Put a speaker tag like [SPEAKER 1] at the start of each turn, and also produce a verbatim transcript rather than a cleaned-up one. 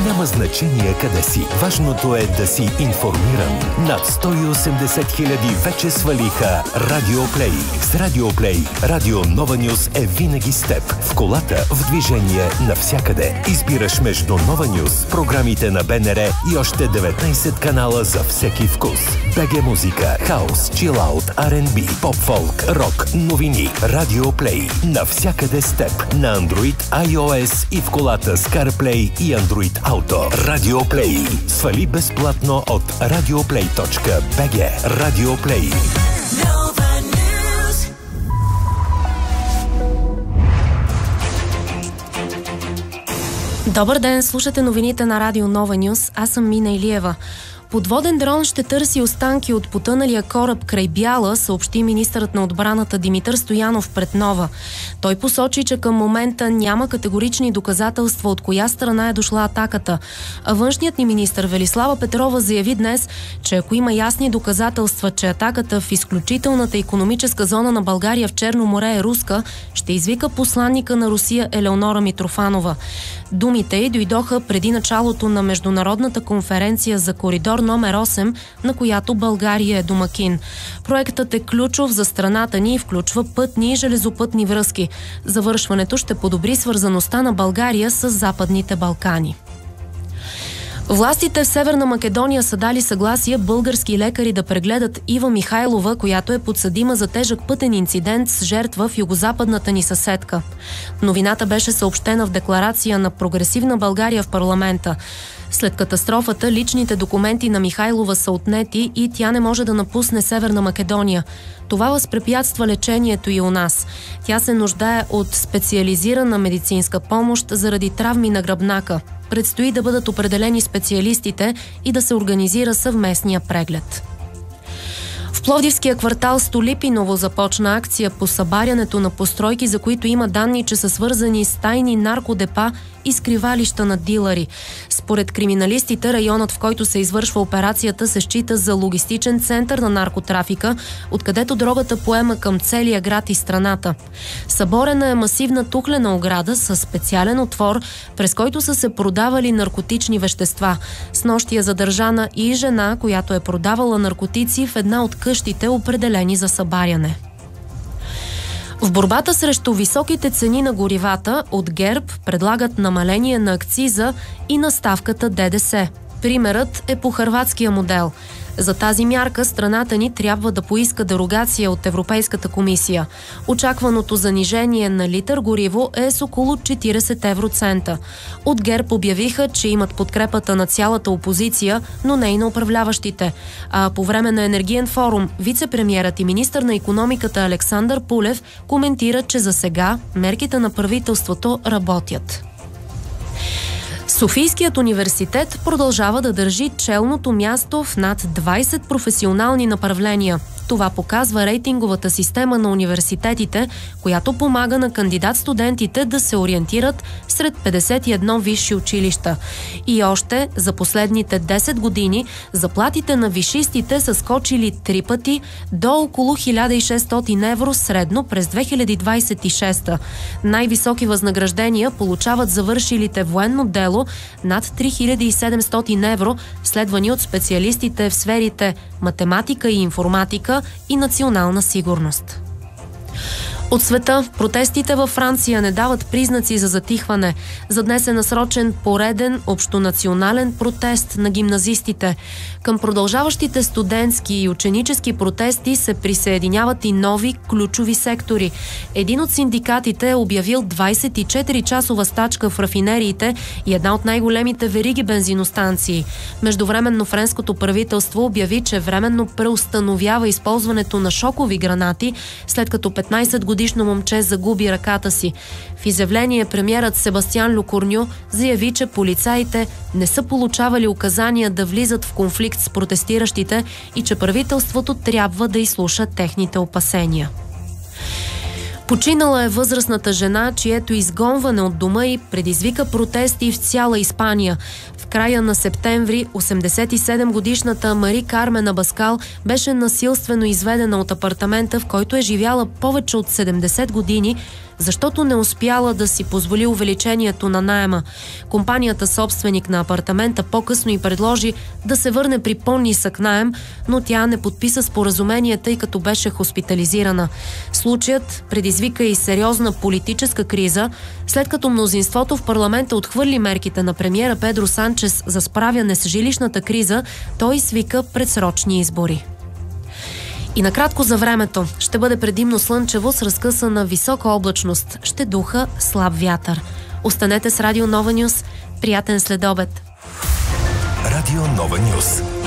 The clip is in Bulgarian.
[SPEAKER 1] Няма значение къде си. Важното е да си информиран. Над сто и осемдесет хиляди вече свалиха Радио Плей. С Радио Плей, Радио Нова Нюз е винаги с теб. В колата, в движение, навсякъде. Избираш между Нова Нюз, програмите на БНР и още деветнайсет канала за всеки вкус. БГ музика, хаус, чилаут, Ар енд Би, поп-фолк, рок, новини. Радио Плей. Навсякъде с теб. На Android, iOS и в колата с CarPlay и Android Auto. Радио Плей. Свали безплатно от радиоплей точка би джи. Радио Плей.
[SPEAKER 2] Добър ден, слушате новините на Радио Нова Нюз. Аз съм Мина Илиева. Подводен дрон ще търси останки от потъналия кораб край Бяла, съобщи министърът на отбраната Димитър Стоянов пред Нова. Той посочи, че към момента няма категорични доказателства от коя страна е дошла атаката. А външният ни министър Велислава Петрова заяви днес, че ако има ясни доказателства, че атаката в изключителната икономическа зона на България в Черно море е руска, ще извика посланника на Русия Елеонора Митрофанова. Думите й дойдоха преди началото на международната конференция за коридор номер осем, на която България е домакин. Проектът е ключов за страната ни и включва пътни и железопътни връзки. Завършването ще подобри свързаността на България с Западните Балкани. Властите в Северна Македония са дали съгласие български лекари да прегледат Ива Михайлова, която е подсъдима за тежък пътен инцидент с жертва в югозападната ни съседка. Новината беше съобщена в декларация на Прогресивна България в парламента. След катастрофата личните документи на Михайлова са отнети и тя не може да напусне Северна Македония. Това възпрепятства лечението и у нас. Тя се нуждае от специализирана медицинска помощ заради травми на гръбнака. Предстои да бъдат определени специалистите и да се организира съвместния преглед. В Пловдивския квартал Столипиново започна акция по събарянето на постройки, за които има данни, че са свързани с тайни наркодепа и скривалища на дилъри. Според криминалистите, районът, в който се извършва операцията, се счита за логистичен център на наркотрафика, откъдето дрогата поема към целия град и страната. Съборена е масивна тухлена ограда с специален отвор, през който са се продавали наркотични вещества. Снощи е задържана и жена, която е продавала наркотици в една от къщите, определени за събаряне. В борбата срещу високите цени на горивата от ГЕРБ предлагат намаление на акциза и на ставката Д Д С. Примерът е по хърватския модел. За тази мярка страната ни трябва да поиска дерогация от Европейската комисия. Очакваното занижение на литър гориво е с около четирийсет евроцента. От ГЕРБ обявиха, че имат подкрепата на цялата опозиция, но не и на управляващите. А по време на енергиен форум вице-премиерът и министър на икономиката Александър Пулев коментира, че за сега мерките на правителството работят. Софийският университет продължава да държи челното място в над двайсет професионални направления. Това показва рейтинговата система на университетите, която помага на кандидат-студентите да се ориентират сред петдесет и едно висши училища. И още за последните десет години заплатите на висшистите са скочили три пъти до около хиляда и шестстотин евро средно през две хиляди двайсет и шеста. Най-високи възнаграждения получават завършилите военно дело над три хиляди и седемстотин евро, следвани от специалистите в сферите математика и информатика и национална сигурност. От света, протестите във Франция не дават признаци за затихване. За днес е насрочен пореден общонационален протест на гимназистите. Към продължаващите студентски и ученически протести се присъединяват и нови ключови сектори. Един от синдикатите е обявил двайсет и четири часова стачка в рафинериите и една от най-големите вериги бензиностанции. Междувременно френското правителство обяви, че временно преустановява използването на шокови гранати, след като петнайсет годишно момче загуби ръката си. В изявление премиерът Себастиан Люкорню заяви, че полицаите не са получавали указания да влизат в конфликт с протестиращите и че правителството трябва да изслуша техните опасения. Починала е възрастната жена, чието изгонване от дома й предизвика протести в цяла Испания. В края на септември осемдесет и седем годишната Мари Кармен Абаскал беше насилствено изведена от апартамента, в който е живяла повече от седемдесет години, защото не успяла да си позволи увеличението на наема. Компанията, собственик на апартамента, по-късно и предложи да се върне при по-нисък наем, но тя не подписа споразумение, тъй като беше хоспитализирана. Случаят предизвика и сериозна политическа криза, след като мнозинството в парламента отхвърли мерките на премиера Педро Санчес за справяне с жилищната криза, той свика предсрочни избори. И накратко за времето. Ще бъде предимно слънчево с разкъсана висока облачност. Ще духа слаб вятър. Останете с Радио Нова Нюс. Приятен следобед.
[SPEAKER 1] Радио Нова Нюс.